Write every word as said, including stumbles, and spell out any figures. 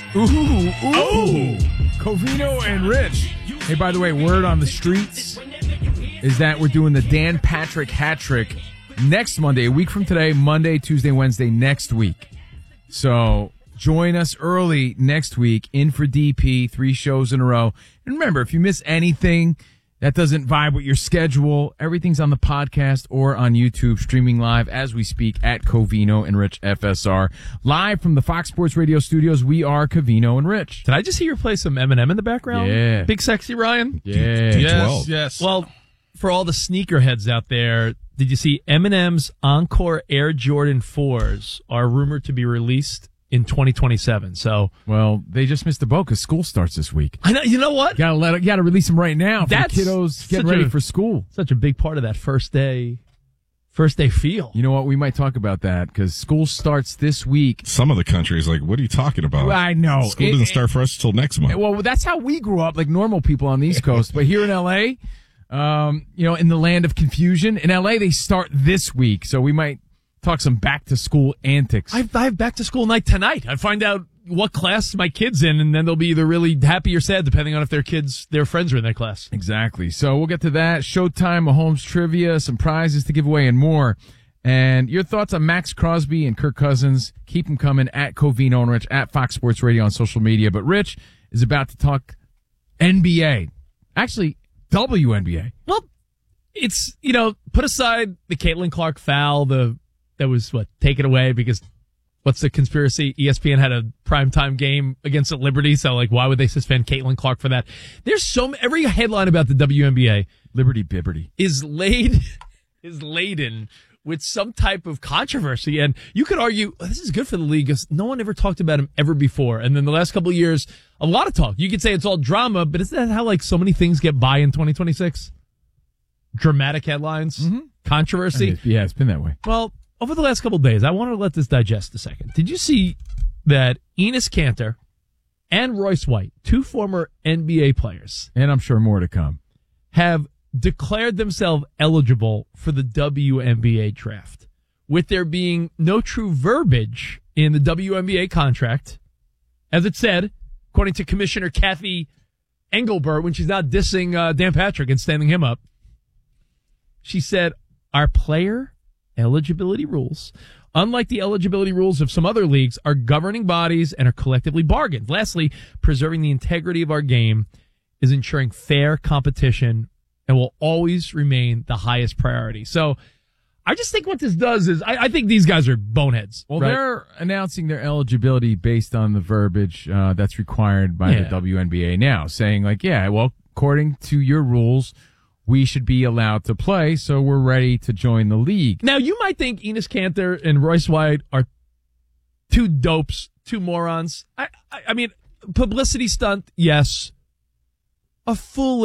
Ooh, ooh. Oh. Covino and Rich. Hey, by the way, word on the streets is that we're doing the Dan Patrick hat trick next Monday, a week from today, Monday, Tuesday, Wednesday, next week. So join us early next week, in for D P, three shows in a row. And remember, if you miss anything that doesn't vibe with your schedule, everything's on the podcast or on YouTube, streaming live as we speak at Covino and Rich F S R. Live from the Fox Sports Radio studios, we are Covino and Rich. Did I just hear you play some Eminem in the background? Yeah. Big Sexy Ryan? Yeah. Yes, yes. Well, for all the sneakerheads out there, did you see Eminem's Encore Air Jordan fours are rumored to be released in twenty twenty-seven? So, well, they just missed the boat because school starts this week. I know. You know what? You gotta let. You gotta release them right now. For That's the kiddos getting ready a, for school. Such a big part of that first day, first day feel. You know what? We might talk about that because school starts this week. Some of the country is like, "What are you talking about?" I know school it, doesn't it, start for us until next month. Well, that's how we grew up, like normal people on the East Coast. But here in L A, um, you know, in the land of confusion, in L A they start this week, so we might talk some back to school antics. I have, I have back to school night tonight. I find out what class my kid's in, and then they'll be either really happy or sad, depending on if their kids, their friends are in that class. Exactly. So we'll get to that. Showtime, Mahomes trivia, some prizes to give away, and more. And your thoughts on Max Crosby and Kirk Cousins? Keep them coming at Covino and Rich, at Fox Sports Radio on social media. But Rich is about to talk N B A. Actually, W N B A. Well, it's, you know, put aside the Caitlin Clark foul, the that was, what, taken away because what's the conspiracy? E S P N had a primetime game against the Liberty, so, like, why would they suspend Caitlin Clark for that? There's so every headline about the W N B A, Liberty Bibberty, is laid is laden with some type of controversy, and you could argue oh, this is good for the league because no one ever talked about him ever before, and then the last couple of years, a lot of talk. You could say it's all drama, but isn't that how, like, so many things get by in twenty twenty-six? Dramatic headlines, mm-hmm. controversy. I mean, yeah, it's been that way. Well, over the last couple of days, I want to let this digest a second. Did you see that Enes Kanter and Royce White, two former N B A players, and I'm sure more to come, have declared themselves eligible for the W N B A draft, with there being no true verbiage in the W N B A contract, as it said, according to Commissioner Kathy Engelbert, when she's not dissing uh, Dan Patrick and standing him up. She said, our player eligibility rules, unlike the eligibility rules of some other leagues, are governing bodies and are collectively bargained. Lastly, preserving the integrity of our game is ensuring fair competition and will always remain the highest priority. So I just think what this does is I, I think these guys are boneheads. Well, right? They're announcing their eligibility based on the verbiage uh, that's required by Yeah. the W N B A now, saying like, yeah, well, according to your rules, we should be allowed to play, so we're ready to join the league. Now, you might think Enes Kanter and Royce White are two dopes, two morons. I, I, I mean, publicity stunt, yes. A fool